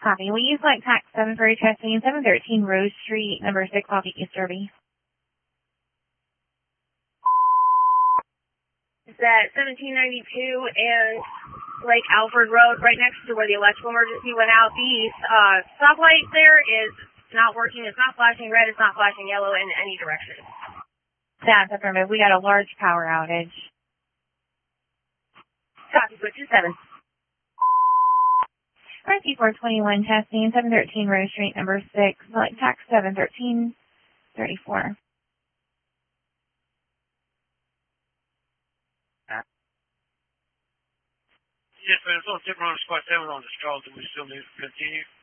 Copy. Will you select tax 7 for testing 713 Rose Street, number 6 off East Derby? It's at 1792 and Lake Alfred Road, right next to where the electrical emergency went out. The stoplight there is not working. It's not flashing red. It's not flashing yellow in any direction. That's affirmative. We got a large power outage. Copy, switch to 7. Rescue 421 testing 713 Rose Street, number 6. Select tax 71334. Yes, ma'am. It's on tip on squad 7 on this call. Do we still need to continue?